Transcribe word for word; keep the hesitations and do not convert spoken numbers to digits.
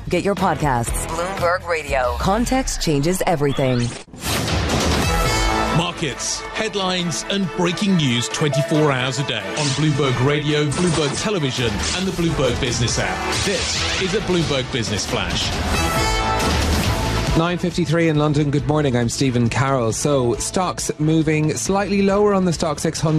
Get your podcasts. Bloomberg Radio. Context changes everything. Markets, headlines and breaking news twenty-four hours a day on Bloomberg Radio, Bloomberg Television and the Bloomberg Business app. This is a Bloomberg Business Flash. nine fifty-three in London. Good morning. I'm Stephen Carroll. So stocks moving slightly lower on the Stock six hundred.